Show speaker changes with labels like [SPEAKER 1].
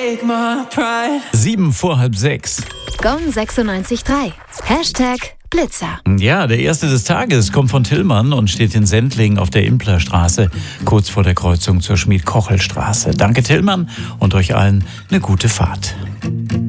[SPEAKER 1] 7 vor halb 6.
[SPEAKER 2] Gong 96.3. #Blitzer.
[SPEAKER 1] Ja, der erste des Tages kommt von Tillmann und steht in Sendling auf der Implerstraße, kurz vor der Kreuzung zur Schmied-Kochel-Straße. Danke Tillmann und euch allen eine gute Fahrt.